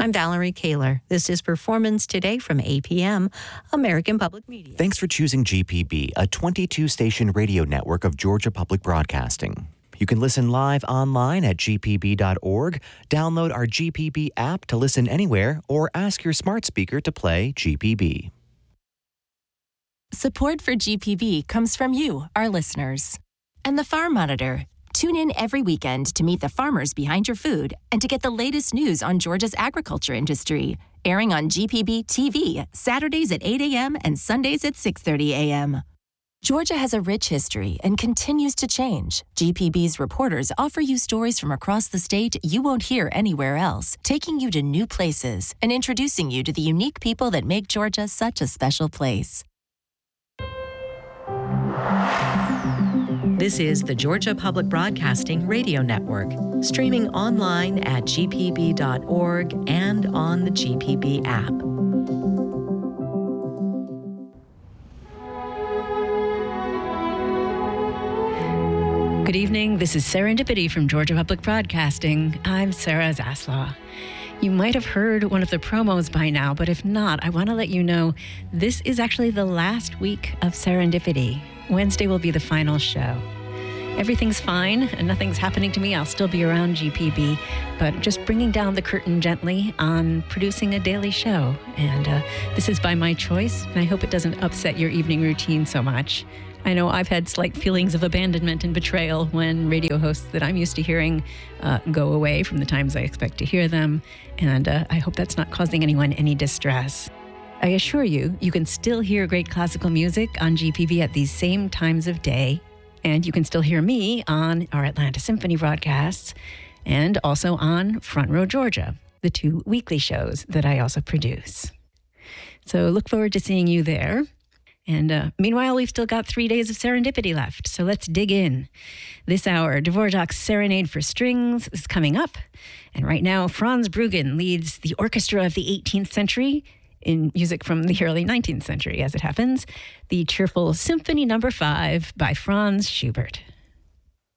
I'm Valerie Kaler. This is Performance Today from APM, American Public Media. Thanks for choosing GPB, a 22-station radio network of Georgia Public Broadcasting. You can listen live online at gpb.org, download our GPB app to listen anywhere, or ask your smart speaker to play GPB. Support for GPB comes from you, our listeners. And the Farm Monitor. Tune in every weekend to meet the farmers behind your food and to get the latest news on Georgia's agriculture industry. Airing on GPB TV, Saturdays at 8 a.m. and Sundays at 6:30 a.m. Georgia has a rich history and continues to change. GPB's reporters offer you stories from across the state you won't hear anywhere else, taking you to new places and introducing you to the unique people that make Georgia such a special place. This is the Georgia Public Broadcasting Radio Network, streaming online at gpb.org and on the GPB app. Good evening. This is Serendipity from Georgia Public Broadcasting. I'm Sarah Zaslaw. You might have heard one of the promos by now, but if not, I want to let you know this is actually the last week of Serendipity. Wednesday will be the final show. Everything's fine and nothing's happening to me. I'll still be around GPB, but just bringing down the curtain gently on producing a daily show. And this is by my choice, and I hope it doesn't upset your evening routine so much. I know I've had slight feelings of abandonment and betrayal when radio hosts that I'm used to hearing go away from the times I expect to hear them, and I hope that's not causing anyone any distress. I assure you, you can still hear great classical music on GPB at these same times of day, and you can still hear me on our Atlanta Symphony broadcasts and also on Front Row Georgia, the 2 weekly shows that I also produce. So look forward to seeing you there. And meanwhile, we've still got 3 days of serendipity left, so let's dig in. This hour, Dvorak's Serenade for Strings is coming up. And right now, Franz Bruggen leads the orchestra of the 18th century in music from the early 19th century, as it happens, the cheerful Symphony No. 5 by Franz Schubert.